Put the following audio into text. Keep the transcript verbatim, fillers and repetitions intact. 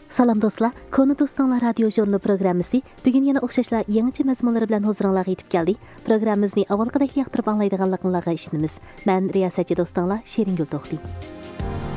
Salam dostlar, Konu Dostlar radio jurnalı programmasi bugun yana o'xshashlar yangicha mazmunlar bilan huzuringizga yetib keldi. Programmamizni avvalgidek yoqtirib anglaydiganliklaringizni ishonamiz. Men riyosatchi do'stinglar Sheringul To'xti.